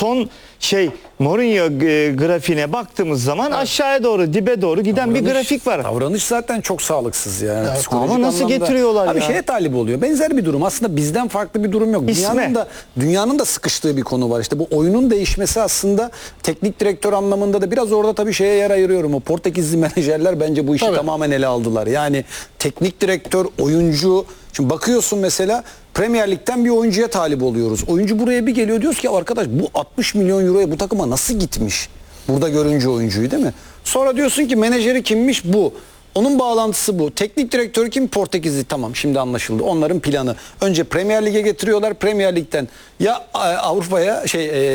son Mourinho grafiğine baktığımız zaman aşağıya doğru, dibe doğru giden bir grafik var. Davranış zaten çok sağlıksız yani. Evet, ama nasıl getiriyorlar abi ya? şeye talip oluyor. Benzer bir durum. Aslında bizden farklı bir durum yok. Dünyanın da sıkıştığı bir konu var. İşte bu oyunun değişmesi aslında teknik direktör anlamında da biraz orada tabii şeye yer ayırıyorum. O Portekizli menajerler bence bu işi tamamen ele aldılar. Yani teknik direktör, oyuncu. Şimdi bakıyorsun mesela Premier Lig'den bir oyuncuya talip oluyoruz. Oyuncu buraya bir geliyor, diyoruz ki arkadaş bu 60 milyon euroya bu takıma nasıl gitmiş? Burada görünce oyuncuyu, değil mi? Sonra diyorsun ki menajeri kimmiş? Bu. Onun bağlantısı bu. Teknik direktörü kim? Portekizli. Tamam, şimdi anlaşıldı. Onların planı. Önce Premier Lig'e getiriyorlar. Premier Lig'den ya Avrupa'ya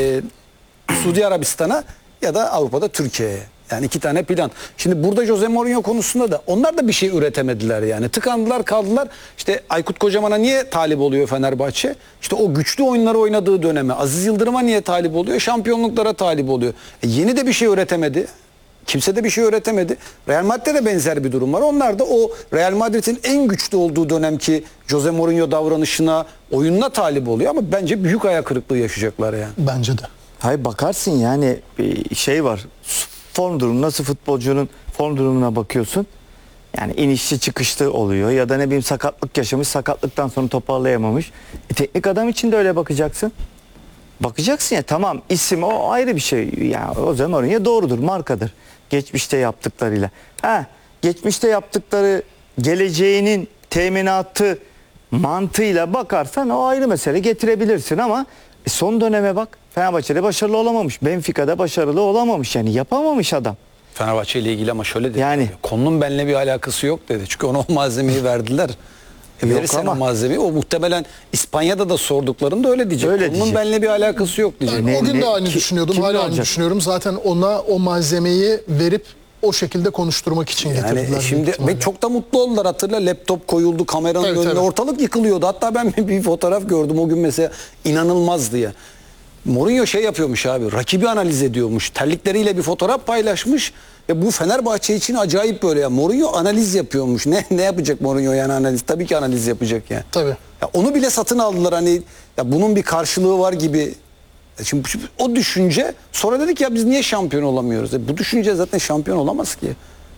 Suudi Arabistan'a ya da Avrupa'da Türkiye'ye. Yani iki tane plan. Şimdi burada Jose Mourinho konusunda da onlar da bir şey üretemediler yani. Tıkandılar, kaldılar. İşte Aykut Kocaman'a niye talip oluyor Fenerbahçe? İşte o güçlü oyunları oynadığı döneme. Aziz Yıldırım'a niye talip oluyor? Şampiyonluklara talip oluyor. Yeni de bir şey üretemedi. Kimse de bir şey öğretemedi. Real Madrid'de de benzer bir durum var. Onlar da o Real Madrid'in en güçlü olduğu dönemki Jose Mourinho davranışına, oyununa talip oluyor ama bence büyük ayak kırıklığı yaşayacaklar yani. Bence de. Hayır, bakarsın yani bir var. Form durumu, nasıl futbolcunun form durumuna bakıyorsun. Yani inişli çıkışlı oluyor ya da ne bileyim sakatlık yaşamış, sakatlıktan sonra toparlayamamış. Teknik adam için de öyle bakacaksın. Bakacaksın ya, tamam isim o ayrı bir şey. Yani o zaman oraya doğrudur, markadır. Geçmişte yaptıklarıyla. Geçmişte yaptıkları geleceğinin teminatı mantığıyla bakarsan o ayrı mesele, getirebilirsin ama son döneme bak. Fenerbahçe'de başarılı olamamış. Benfica'da başarılı olamamış. Yani yapamamış adam. Fenerbahçe ile ilgili ama şöyle dedi. Yani konunun benimle bir alakası yok dedi. Çünkü ona o malzemeyi verdiler. Verirsen o malzemeyi, o muhtemelen İspanya'da da sorduklarında öyle diyecek. Öyle konunun diyecek. benimle bir alakası yok diyecek. O gün de aynı düşünüyordum. Hala aynı düşünüyorum. Zaten ona o malzemeyi verip o şekilde konuşturmak için getirdiler. Yani şimdi ve çok da mutlu oldular, hatırla, laptop koyuldu kameranın önüne, ortalık yıkılıyordu. Hatta ben bir fotoğraf gördüm o gün mesela, inanılmazdı ya. Mourinho yapıyormuş abi, rakibi analiz ediyormuş. Terlikleriyle bir fotoğraf paylaşmış ve bu Fenerbahçe için acayip böyle ya. Mourinho analiz yapıyormuş. Ne yapacak Mourinho yani analiz? Tabii ki analiz yapacak yani. Tabii. Ya onu bile satın aldılar hani, ya bunun bir karşılığı var gibi. Şimdi o düşünce, sonra dedik ya biz niye şampiyon olamıyoruz? Bu düşünce zaten şampiyon olamaz ki.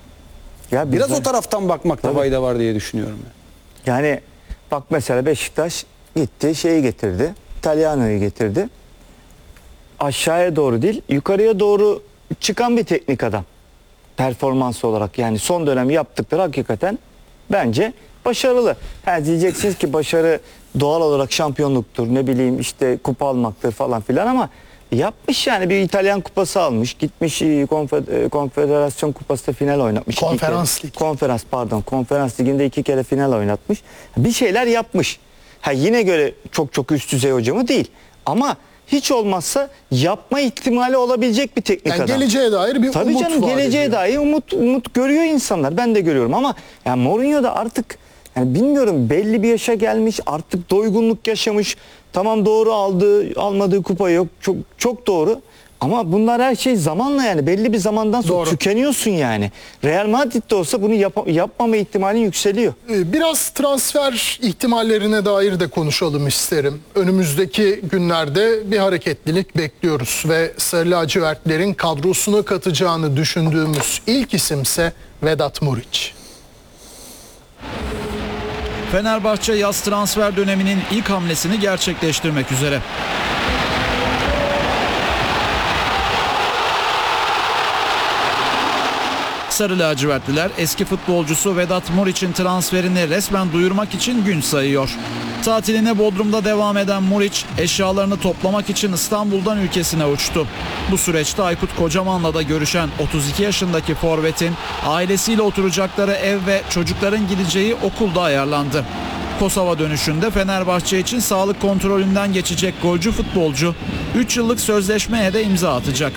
Ya biraz o taraftan bakmakta fayda var diye düşünüyorum. Yani bak mesela Beşiktaş gitti getirdi. İtalyano'yu getirdi. Aşağıya doğru değil, yukarıya doğru çıkan bir teknik adam. Performans olarak yani son dönem yaptıkları hakikaten bence başarılı. Diyeceksiniz ki başarı doğal olarak şampiyonluktur, ne bileyim işte kupa almaktır falan filan ama yapmış yani, bir İtalyan kupası almış, gitmiş Konfederasyon Kupası'nda final oynatmış. Konferans Ligi'nde 2 kere final oynatmış. Bir şeyler yapmış. Yine göre çok üst düzey hocamı değil ama hiç olmazsa yapma ihtimali olabilecek bir teknik adam. Geleceğe dair bir umut var. Geleceğe dair umut görüyor insanlar. Ben de görüyorum ama yani Mourinho da artık yani bilmiyorum, belli bir yaşa gelmiş, artık doygunluk yaşamış. Tamam, doğru, almadığı kupa yok. Çok doğru. Ama bunlar her şey zamanla, yani belli bir zamandan sonra tükeniyorsun yani. Real Madrid'de olsa bunu yapmama ihtimalin yükseliyor. Biraz transfer ihtimallerine dair de konuşalım isterim. Önümüzdeki günlerde bir hareketlilik bekliyoruz ve Sarı lacivertlerin kadrosuna katacağını düşündüğümüz ilk isimse Vedat Muriç. Fenerbahçe yaz transfer döneminin ilk hamlesini gerçekleştirmek üzere. Sarı lacivertliler eski futbolcusu Vedat Muriç'in transferini resmen duyurmak için gün sayıyor. Tatiline Bodrum'da devam eden Muriç eşyalarını toplamak için İstanbul'dan ülkesine uçtu. Bu süreçte Aykut Kocaman'la da görüşen 32 yaşındaki forvetin ailesiyle oturacakları ev ve çocukların gideceği okulda ayarlandı. Kosova dönüşünde Fenerbahçe için sağlık kontrolünden geçecek golcü futbolcu 3 yıllık sözleşmeye de imza atacak.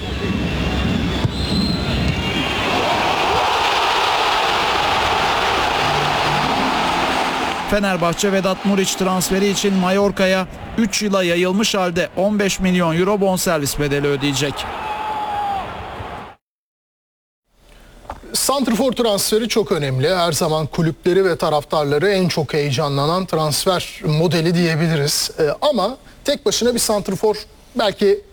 Fenerbahçe Vedat Muriç transferi için Mallorca'ya 3 yıla yayılmış halde 15 milyon euro bonservis bedeli ödeyecek. Santrfor transferi çok önemli. Her zaman kulüpleri ve taraftarları en çok heyecanlanan transfer modeli diyebiliriz. Ama tek başına bir santrfor belki